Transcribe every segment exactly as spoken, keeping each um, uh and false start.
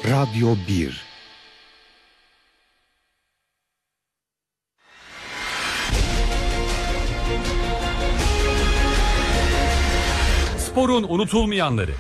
Radyo bir. Sporun unutulmayanları.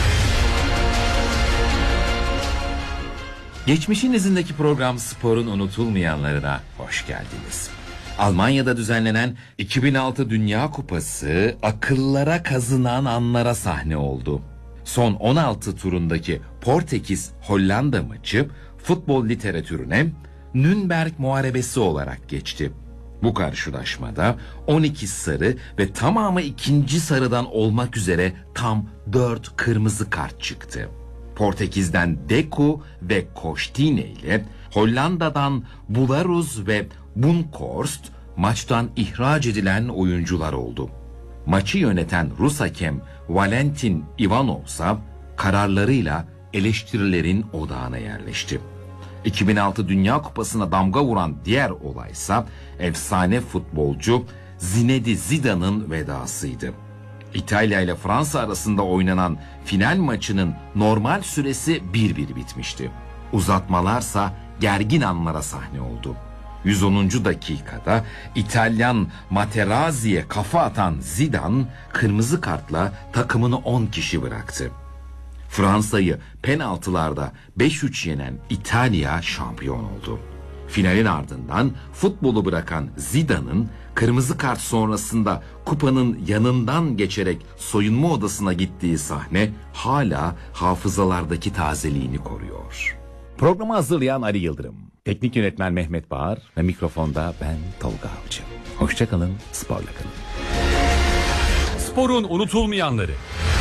Geçmişin izindeki program Sporun Unutulmayanlarına hoş geldiniz. Almanya'da düzenlenen iki bin altı Dünya Kupası akıllara kazınan anlara sahne oldu. Son on altı turundaki Portekiz-Hollanda maçı futbol literatürüne Nürnberg Muharebesi olarak geçti. Bu karşılaşmada on iki sarı ve tamamı ikinci sarıdan olmak üzere tam dört kırmızı kart çıktı. Portekiz'den Deco ve Kostine ile Hollanda'dan Bularuz ve Bunkhorst maçtan ihraç edilen oyuncular oldu. Maçı yöneten Rus hakem Valentin Ivanov ise kararlarıyla eleştirilerin odağına yerleşti. iki bin altı Dünya Kupası'na damga vuran diğer olaysa efsane futbolcu Zinedine Zidane'ın vedasıydı. İtalya ile Fransa arasında oynanan final maçının normal süresi bir bir bitmişti. Uzatmalarsa gergin anlara sahne oldu. yüz onuncu dakikada İtalyan Materazzi'ye kafa atan Zidane kırmızı kartla takımını on kişi bıraktı. Fransa'yı penaltılarda beş üç yenen İtalya şampiyon oldu. Finalin ardından futbolu bırakan Zidane'ın kırmızı kart sonrasında kupanın yanından geçerek soyunma odasına gittiği sahne hala hafızalardaki tazeliğini koruyor. Programı hazırlayan Ali Yıldırım, teknik yönetmen Mehmet Bağır ve mikrofonda ben Tolga Avcı. Hoşça kalın, sporla kalın. Sporun unutulmayanları.